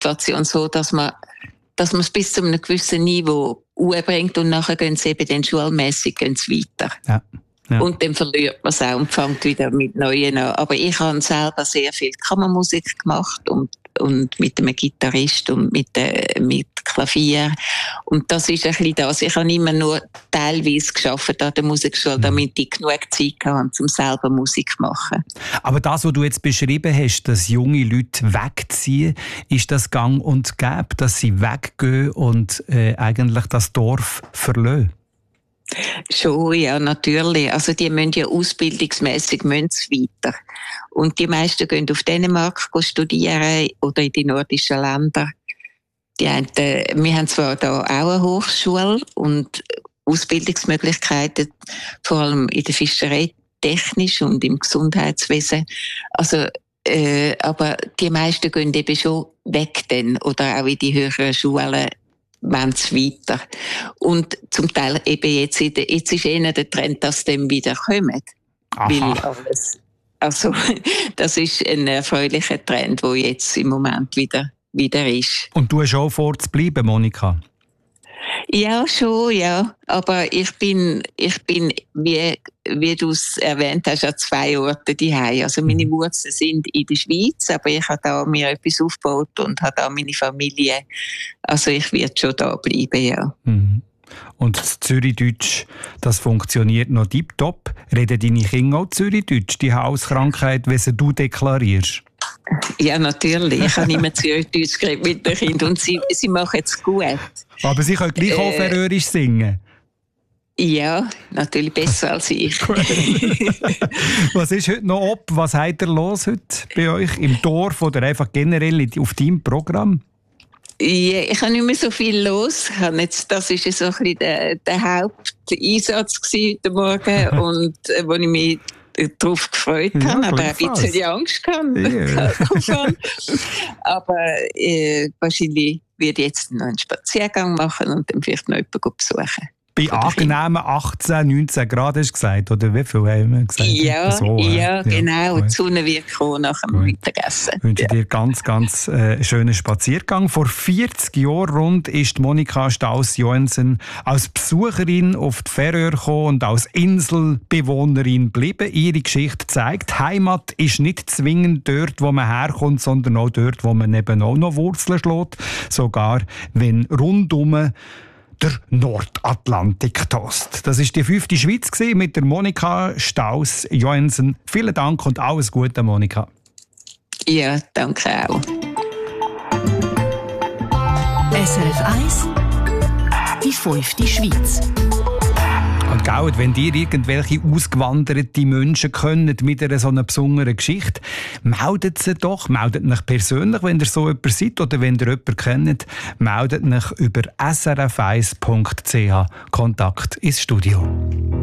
Situation so, dass man es bis zu einem gewissen Niveau bringt und nachher gehen sie eben dann schulmässig weiter. Ja. Ja. Und dann verliert man es auch und fängt wieder mit Neuen an. Aber ich habe selber sehr viel Kammermusik gemacht und mit einem Gitarrist und mit Klavier. Und das ist ein bisschen das. Ich habe immer nur teilweise gearbeitet an der Musikschule, damit ich genug Zeit hatte, um selber Musik zu machen. Aber das, was du jetzt beschrieben hast, dass junge Leute wegziehen, ist das gang und gäbe, dass sie weggehen und eigentlich das Dorf verlassen? Schon, ja, natürlich. Also die müssen ja ausbildungsmässig weiter. Und die meisten gehen auf Dänemark studieren oder in die nordischen Länder. Wir haben zwar da auch eine Hochschule und Ausbildungsmöglichkeiten, vor allem in der Fischerei technisch und im Gesundheitswesen. Also, aber die meisten gehen eben schon weg dann oder auch in die höheren Schulen. Wollen es weiter. Und zum Teil eben jetzt ist eher der Trend, dass dem wieder kommen. Also, das ist ein erfreulicher Trend, der jetzt im Moment wieder ist. Und du hast auch vor zu bleiben, Monika? Ja, schon, ja. Aber ich bin wie du es erwähnt hast, an 2 Orten daheim. Also meine Wurzeln sind in der Schweiz, aber ich habe da mir etwas aufgebaut und habe da meine Familie. Also ich werde schon da bleiben, ja. Mhm. Und das Zürichdeutsch, das funktioniert noch tiptop. Reden deine Kinder auch Zürichdeutsch, die Hauskrankheit, wie sie du deklarierst? Ja, natürlich. Ich habe immer Zürichdeutsch geredet mit den Kindern und sie machen es gut. Aber sie können gleich auch Färöisch singen? Ja, natürlich besser als ich. Was ist heute noch ab? Was habt ihr los heute bei euch im Dorf oder einfach generell auf deinem Programm? Ja, ich habe nicht mehr so viel los. Das war so ein bisschen der Haupteinsatz heute Morgen und wo ich mich darauf gefreut habe, aber ein bisschen Angst hatte. Aber wahrscheinlich werde ich jetzt noch einen Spaziergang machen und dann vielleicht noch jemanden besuchen. Bei angenehmen 18, 19 Grad hast du gesagt, oder wie viel haben wir gesagt? Ja, so, ja genau. Ja. Die Sonne wird kommen nach dem Mittagessen. Ich wünsche dir ganz, ganz schönen Spaziergang. Vor 40 Jahren rund ist Monika Staus-Joensen als Besucherin auf die Färöer gekommen und als Inselbewohnerin geblieben. Ihre Geschichte zeigt, Heimat ist nicht zwingend dort, wo man herkommt, sondern auch dort, wo man eben auch noch Wurzeln schlägt. Sogar wenn rundum der Nordatlantik tost. Das war die 5. Schweiz mit der Monika Staus-Joensen. Vielen Dank und alles Gute, Monika. Ja, danke auch. SRF 1, die 5. Schweiz. Und gell, wenn ihr irgendwelche ausgewanderte Menschen kennt mit einer so einer besonderen Geschichte, meldet sie doch. Meldet euch persönlich, wenn ihr so jemand seid oder wenn ihr jemanden kennt. Meldet euch über srf1.ch. Kontakt ins Studio.